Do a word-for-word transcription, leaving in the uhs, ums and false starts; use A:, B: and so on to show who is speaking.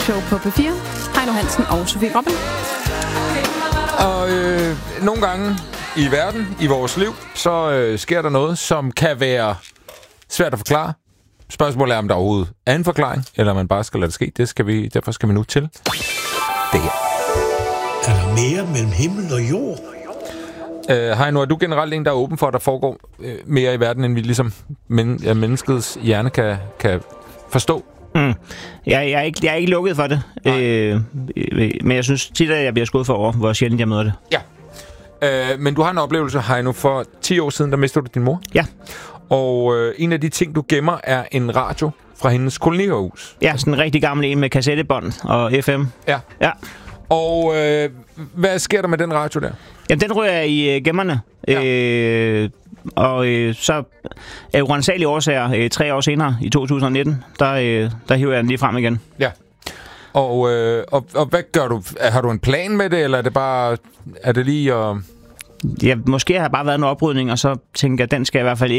A: talkshow på P fire. Heino Hansen og Sofie Gråbøl.
B: Og øh, nogle gange i verden, i vores liv, så øh, sker der noget, som kan være svært at forklare. Spørgsmålet er, om der overhovedet er en forklaring, eller om man bare skal lade det ske. Det skal vi, derfor skal vi nu til det her.
C: Er der mere mellem himmel og jord?
B: Øh, Heino, er du generelt en, der er åben for, at der foregår øh, mere i verden, end vi ligesom men, ja, menneskets hjerne kan, kan forstå?
D: Mm. Jeg, jeg, er ikke, jeg er ikke lukket for det, øh, øh, men jeg synes tit, at jeg bliver skudt for over, hvor sjældent jeg møder det.
B: Ja. Øh, men du har en oplevelse, Heino, for ti år siden, der mistede du din mor.
D: Ja.
B: Og øh, en af de ting, du gemmer, er en radio fra hendes kolonihus.
D: Ja, sådan en rigtig gammel en med kassettebånd og F M.
B: Ja.
D: Ja.
B: Og øh, hvad sker der med den radio der?
D: Jamen, den ryger i øh, gemmerne. Ja. Øh, og øh, så af uransagelige årsager, øh, tre år senere, i to tusind nitten, der, øh, der hiver jeg den lige frem igen.
B: Ja. Og, øh, og, og hvad gør du? Har du en plan med det, eller er det bare... Er det lige at...
D: Ja, måske har jeg bare været en oprydning, og så tænker jeg, at den skal jeg i hvert fald